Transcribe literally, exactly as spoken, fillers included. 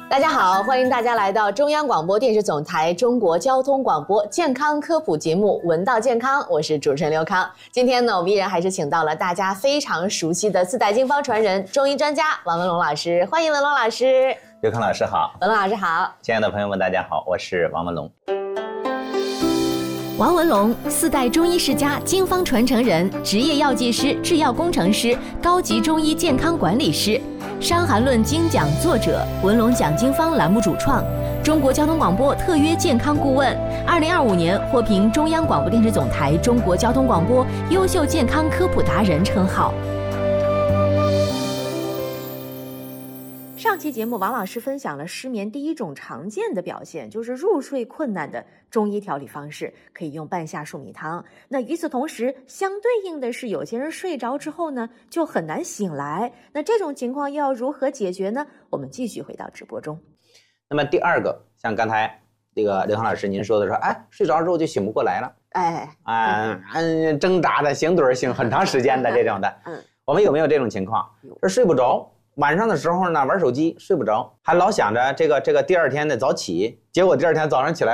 大家好，欢迎大家来到中央广播电视总台中国交通广播健康科普节目《闻道健康》，我是主持人刘康。今天呢，我们依然还是请到了大家非常熟悉的四代经方传人、中医专家王文龙老师，欢迎文龙老师。 刘康老师好， 文龙老师好， 亲爱的朋友们，大家好，我是王文龙。 王文龙，四代中医世家、经方传承人，职业药剂师、制药工程师，高级中医健康管理师，《伤寒论》精讲作者，文龙讲经方栏目主创，中国交通广播特约健康顾问，二零二五年获评中央广播电视总台中国交通广播优秀健康科普达人称号。 上期节目，王老师分享了失眠第一种常见的表现，就是入睡困难的中医调理方式，可以用半夏树米汤。那与此同时，相对应的是，有些人睡着之后呢，就很难醒来。那这种情况又要如何解决呢？我们继续回到直播中。 那么第二个，像刚才这个刘航老师您说的说，哎，睡着之后就醒不过来了， 哎， 嗯嗯，挣扎的醒盹醒很长时间的这种的， 嗯， 我们有没有这种情况？是睡不着。晚上的时候呢，玩手机睡不着，还老想着这个这个第二天的早起，结果第二天早上起来